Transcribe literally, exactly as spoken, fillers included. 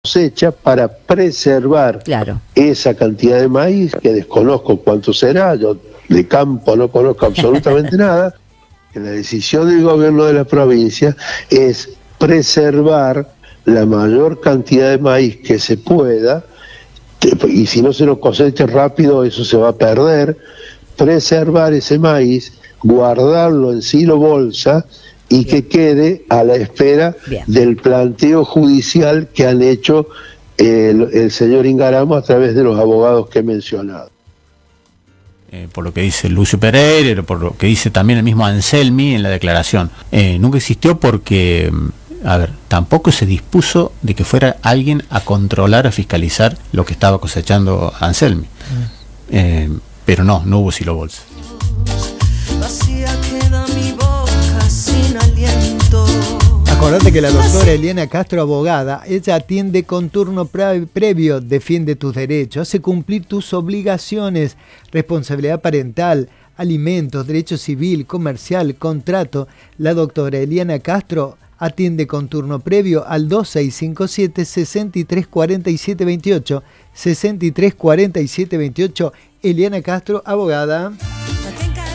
cosecha para preservar claro. esa cantidad de maíz, que desconozco cuánto será, yo de campo no conozco absolutamente nada, que la decisión del gobierno de la provincia es preservar la mayor cantidad de maíz que se pueda, y si no se lo cosecha rápido eso se va a perder, preservar ese maíz, guardarlo en silo bolsa y Bien. que quede a la espera Bien. del planteo judicial que han hecho el, el señor Ingaramo a través de los abogados que he mencionado. Eh, por lo que dice Lucio Pereira, por lo que dice también el mismo Anselmi en la declaración, eh, nunca existió porque, a ver, tampoco se dispuso de que fuera alguien a controlar, a fiscalizar lo que estaba cosechando Anselmi. Mm. Eh, pero no, no hubo silo bolsa. Acordate que la doctora Eliana Castro, abogada, ella atiende con turno pre- previo, defiende tus derechos, hace cumplir tus obligaciones, responsabilidad parental, alimentos, derecho civil, comercial, contrato. La doctora Eliana Castro atiende con turno previo al dos seis cinco siete, seis tres cuatro siete dos ocho, seis tres cuatro siete dos ocho. Eliana Castro, abogada.